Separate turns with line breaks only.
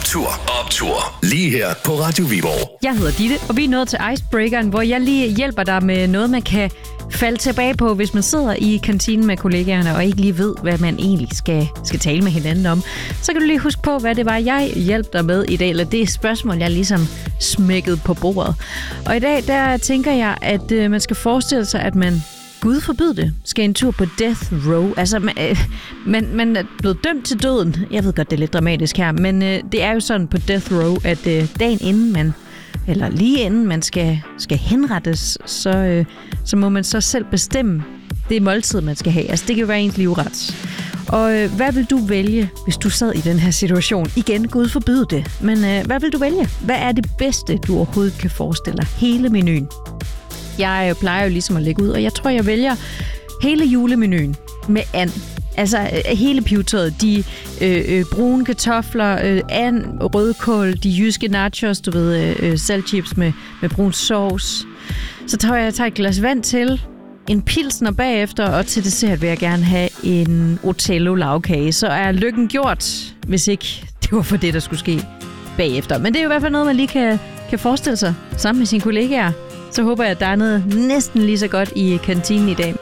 Optur. Lige her på Radio Viborg.
Jeg hedder Ditte, og vi er nået til Icebreakeren, hvor jeg lige hjælper dig med noget, man kan falde tilbage på, hvis man sidder i kantinen med kollegaerne og ikke lige ved, hvad man egentlig skal tale med hinanden om. Så kan du lige huske på, hvad det var, jeg hjalp dig med i dag, eller det spørgsmål, jeg ligesom smækkede på bordet. Og i dag, der tænker jeg, at man skal forestille sig, at man, Gud forbyde det, skal en tur på death row. Altså, man er blevet dømt til døden. Jeg ved godt, det er lidt dramatisk her, men det er jo sådan på death row, at dagen inden eller lige inden man skal henrettes, så må man så selv bestemme det måltid, man skal have. Altså, det kan jo være ens livret. Og hvad vil du vælge, hvis du sad i den her situation? Igen, Gud forbyde det. Men hvad vil du vælge? Hvad er det bedste, du overhovedet kan forestille dig? Hele menuen. Jeg plejer jo ligesom at lægge ud, og jeg tror, jeg vælger hele julemenuen med and. Altså hele pivetøjet, de brune kartofler, and, rødkål, de jyske nachos, du ved, saltchips med brun sovs. Så tror jeg tager et glas vand til, en pilsner bagefter, og til dessert vil jeg gerne have en Otello lavkage. Så er lykken gjort, hvis ikke det var for det, der skulle ske bagefter. Men det er jo i hvert fald noget, man lige kan forestille sig sammen med sine kollegaer. Så håber jeg, at der er noget næsten lige så godt i kantinen i dag.